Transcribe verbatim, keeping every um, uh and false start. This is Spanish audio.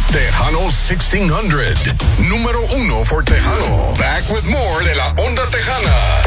Tejano sixteen hundred. Número uno for Tejano. Back with more de la Onda Tejana.